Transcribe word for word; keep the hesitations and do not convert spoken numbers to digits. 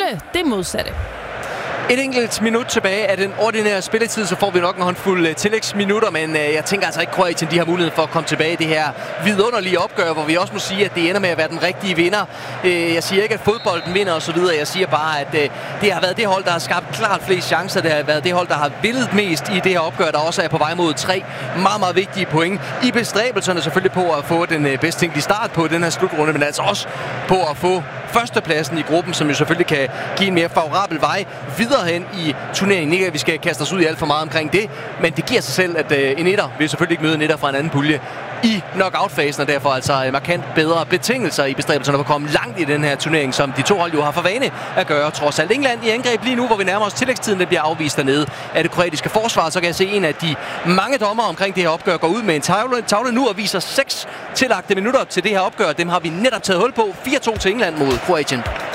det modsatte. Et enkelt minut tilbage af den ordinære spilletid, så får vi nok en håndfuld tillægsminutter, men øh, jeg tænker altså ikke, Kroatien de har mulighed for at komme tilbage i det her vidunderlige opgør, hvor vi også må sige, at det ender med at være den rigtige vinder. Øh, jeg siger ikke, at fodbolden vinder osv. Jeg siger bare, at øh, det har været det hold, der har skabt klart flest chancer. Det har været det hold, der har villet mest i det her opgør, der også er på vej mod tre meget, meget vigtige point. I bestræbelserne selvfølgelig på at få den øh, bedst tænkelige start på den her slutrunde, men altså også på at få førstepladsen i gruppen, som jo selvfølgelig kan give en mere favorabel vej videre hen i turneringen. Ikke at vi skal kaste os ud i alt for meget omkring det, men det giver sig selv, at øh, en etter vil selvfølgelig ikke møde en etter fra en anden pulje i knockout-fasen, og derfor altså markant bedre betingelser i bestræbelserne på at komme langt i den her turnering, som de to hold jo har for vane at gøre. Trods alt England i angreb lige nu, hvor vi nærmer os tillægstiden, det bliver afvist dernede af det kroatiske forsvar, så kan jeg se en af de mange dommer omkring det her opgør går ud med en tavle, tavle nu og viser seks tillagte minutter til det her opgør. Dem har vi netop taget hul på. fire to til England mod Kroatien.